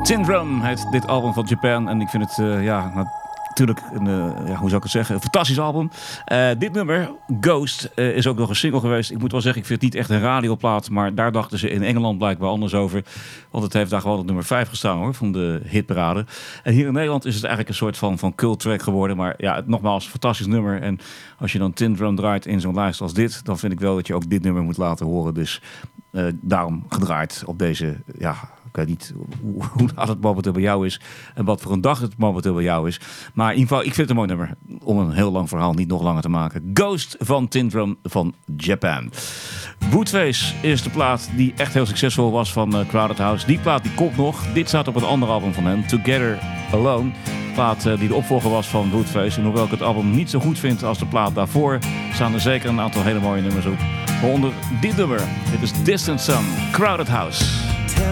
Tin Drum heet dit album van Japan. En ik vind het natuurlijk hoe zou ik het zeggen, een fantastisch album. Dit nummer, Ghost, is ook nog een single geweest. Ik moet wel zeggen, ik vind het niet echt een radioplaat, maar daar dachten ze in Engeland blijkbaar anders over. Want het heeft daar gewoon op nummer 5 gestaan hoor, van de hitparade. En hier in Nederland is het eigenlijk een soort van cult track geworden. Maar ja, nogmaals, fantastisch nummer. En als je dan Tin Drum draait in zo'n lijst als dit, dan vind ik wel dat je ook dit nummer moet laten horen. Dus daarom gedraaid op deze, ik weet niet hoe laat het momenteel bij jou is en wat voor een dag het momenteel bij jou is. Maar in ieder geval, ik vind het een mooi nummer. Om een heel lang verhaal niet nog langer te maken. Ghost van Tin Drum van Japan. Woodface is de plaat die echt heel succesvol was van Crowded House. Die plaat die komt nog. Dit staat op het andere album van hen, Together Alone. Plaat die de opvolger was van Woodface. En hoewel ik het album niet zo goed vind als de plaat daarvoor, staan er zeker een aantal hele mooie nummers op. Waaronder dit nummer. Dit is Distant Sun, Crowded House.